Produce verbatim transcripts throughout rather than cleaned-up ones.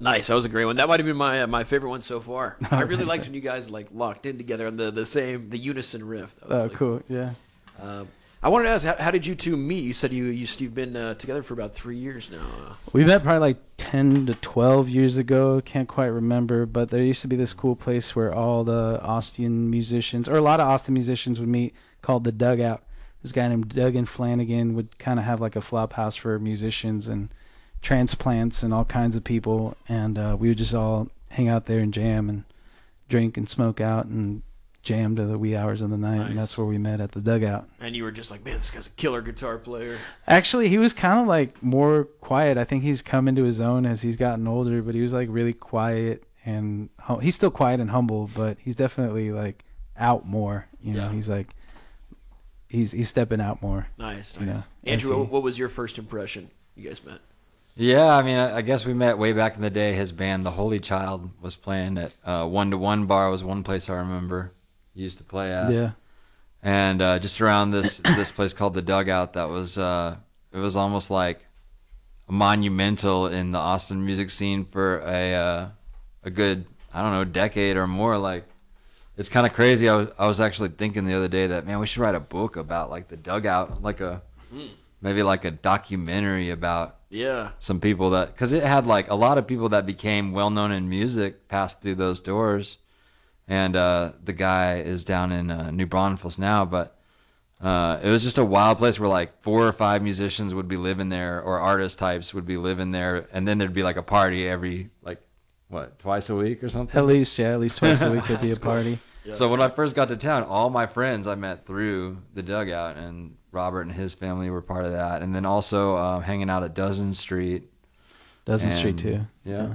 Nice. That was a great one. That might have been my uh, my favorite one so far. Oh, I really thanks. liked when you guys like locked in together on the, the same the unison riff. That was Oh, really cool. Yeah. Um, I wanted to ask, how, how did you two meet? You said you, you you've been uh, together for about three years now. Uh, We met probably like ten to twelve years ago. Can't quite remember, but there used to be this cool place where all the Austin musicians, or a lot of Austin musicians, would meet called the Dugout. This guy named Duggan Flanagan would kind of have like a flop house for musicians and transplants and all kinds of people. And uh, we would just all hang out there and jam and drink and smoke out and jam to the wee hours of the night. Nice. And that's where we met, at the Dugout. and you were just like, man, this guy's a killer guitar player. Actually, he was kind of like more quiet. I think he's come into his own as he's gotten older, but he was like really quiet and hum- he's still quiet and humble, but he's definitely like out more. You know, Yeah. he's like he's he's stepping out more. Nice, You nice. know, Andrew, I see. what, what was your first impression? You guys met. Yeah, I mean, I I guess we met way back in the day. His band, The Holy Child, was playing at uh, One to One Bar. Was one place I remember he used to play at. Yeah, And uh, just around this this place called the Dugout, that was uh, it was almost like monumental in the Austin music scene for a uh, a good I don't know decade or more. Like, it's kind of crazy. I was I was actually thinking the other day that, man, we should write a book about like the Dugout, like a maybe like a documentary about Yeah. some people that, because it had like a lot of people that became well known in music passed through those doors. And uh, the guy is down in uh, New Braunfels now, but uh, it was just a wild place where like four or five musicians would be living there, or artist types would be living there, and then there'd be like a party every like what twice a week or something. at least yeah, at least twice a week there'd be a That's cool. party. Yeah. So when I first got to town, all my friends I met through the Dugout, and Robert and his family were part of that, and then also um, hanging out at Dozen Street. Dozen Street And, too. Yeah.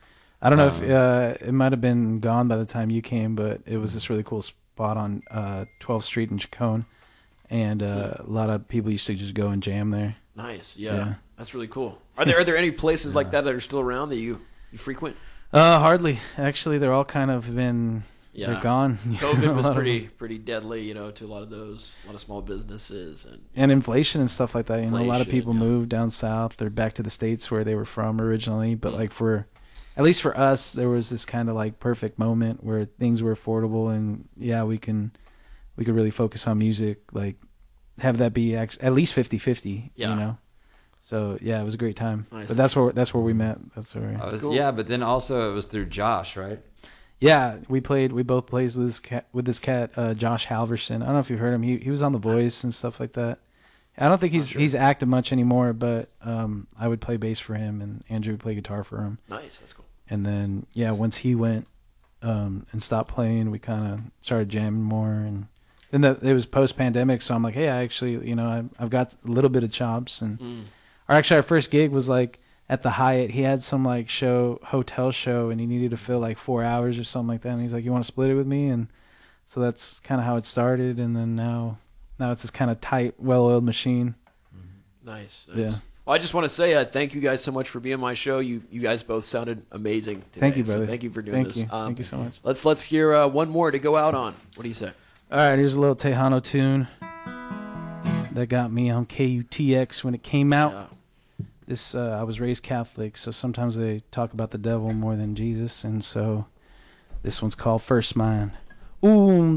I don't know Um, if uh, it might have been gone by the time you came, but it was this really cool spot on uh, twelfth Street in Chacon, and uh, a lot of people used to just go and jam there. Nice. Yeah. Yeah. That's really cool. Are there are there any places like that that are still around that you, you frequent? Uh, hardly. Actually, they're all kind of been Yeah. they're gone. COVID A was lot of pretty them. pretty deadly, you know, to a lot of those, a lot of small businesses, and And inflation and stuff like that. You know, a lot of Inflation, people yeah. moved down south. They're back to the States where they were from originally. But like for, at least for us, there was this kind of like perfect moment where things were affordable, and yeah, we can, we could really focus on music. Like, have that be act- at least fifty-fifty. Yeah. You know. So yeah, it was a great time. Nice. But that's where that's where we met. That's where. I was- Cool. Yeah, but then also it was through Josh, right? Yeah, we played. We both played with this cat. With this cat, uh, Josh Halverson. I don't know if you've heard him. He he was on The Voice and stuff like that. I don't think he's sure. he's active much anymore, but um, I would play bass for him, and Andrew would play guitar for him. nice. That's cool. And then yeah, once he went um, and stopped playing, we kind of started jamming more. And then the, it was post pandemic, so I'm like, hey, I actually, you know, I've, I've got a little bit of chops. And Mm. or actually, our first gig was like at the Hyatt. He had some like show hotel show, and he needed to fill like four hours or something like that. And he's like, "You want to split it with me?" And so that's kind of how it started. And then now, now it's this kind of tight, well-oiled machine. Nice. nice. Yeah. Well, I just want to say uh, thank you guys so much for being on my show. You you guys both sounded amazing today. Thank you, so brother. thank you for doing Thank this. you. Thank you so much. Let's let's hear uh, one more to go out on. What do you say? All right, here's a little Tejano tune that got me on K U T X when it came out. Yeah. This uh, I was raised Catholic, so sometimes they talk about the devil more than Jesus, and so this one's called First Mind. Ooh.